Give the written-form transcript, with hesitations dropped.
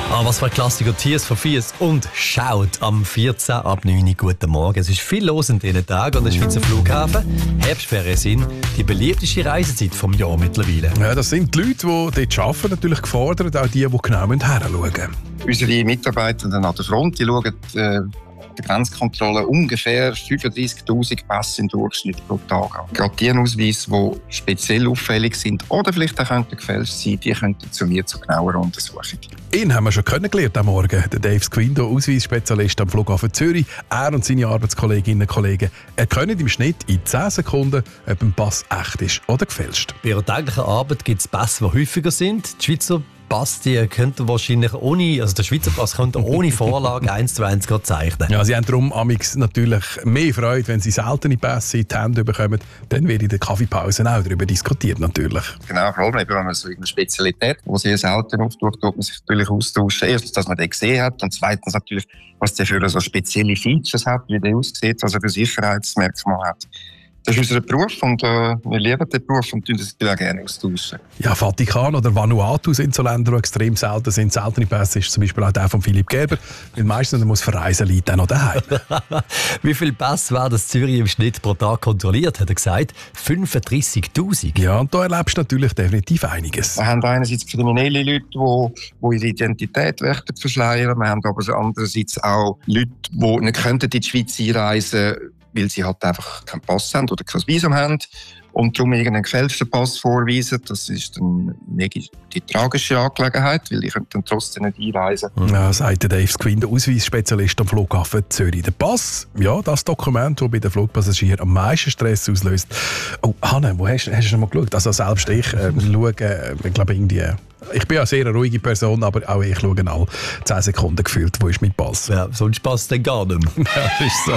Was für ein Klassiker, Tears for Fears und Schaut am 14 ab 9 Uhr. Guten Morgen. Es ist viel los in diesen Tagen an der Schweizer Flughafen. Herbstferien sind die beliebteste Reisezeit vom Jahr mittlerweile. Ja, das sind die Leute, die dort arbeiten, natürlich gefordert, auch die genau hinschauen müssen. Unsere Mitarbeitenden an der Front, die schauen die Grenzkontrolle ungefähr 35'000 Pässe im Durchschnitt pro Tag an. Gerade die Ausweise, die speziell auffällig sind oder vielleicht auch gefälscht sein, die könnten zu mir zu genauer Untersuchung. Ihn haben wir schon kennengelernt am Morgen. Der Dave Squindo, Ausweisspezialist am Flughafen Zürich. Er und seine Arbeitskolleginnen und Kollegen erkennen im Schnitt in 10 Sekunden, ob ein Pass echt ist oder gefälscht. Bei ihrer täglichen Arbeit gibt es Pässe, die häufiger sind. Die Schweizer Pass, die könnten wahrscheinlich der Schweizer Pass könnte ohne Vorlage 1:1 zeichnen. Ja, sie haben darum amix natürlich mehr Freude, wenn sie seltene Pässe in die Hände bekommen. Dann wird in der Kaffeepause auch darüber diskutiert natürlich. Genau, vor allem wenn man so eine Spezialität, die sehr selten auftaucht, tut man sich natürlich austauschen. Erstens, dass man den gesehen hat und zweitens natürlich, was der für so spezielle Features hat, wie der aussieht, was er für Sicherheitsmerkmale hat. Das ist unser Beruf und wir lieben den Beruf und tun das auch gerne austauschen. Ja, Vatikan oder Vanuatu sind so Länder, die extrem selten sind. Seltene Pässe ist zum Beispiel auch der von Philipp Gerber, weil meistens muss verreisen, liegt auch noch daheim. Wie viele Pässe werden in Zürich im Schnitt pro Tag kontrolliert, hat er gesagt? 35'000. Ja, und da erlebst du natürlich definitiv einiges. Wir haben einerseits kriminelle Leute, die ihre Identität verschleiern. Wir haben aber andererseits auch Leute, die nicht in die Schweiz einreisen können, weil sie halt einfach keinen Pass haben oder kein Visum haben und darum irgendeinen gefälschten Pass vorweisen. Das ist dann die tragische Angelegenheit, weil die können dann trotzdem nicht einreisen. Ja, sagt der Dave Squindo, Ausweisspezialist am Flughafen Zürich. Der Pass, ja, das Dokument, das bei den Passagieren am meisten Stress auslöst. Oh, Hanne, wo hast du noch mal geschaut? Also selbst ich schaue, ich glaube irgendwie... Ich bin ja eine sehr ruhige Person, aber auch ich schaue alle 10 Sekunden gefühlt, wo ist mein Pass. Ja, sonst passt es dann gar nicht mehr. Ja, ist so.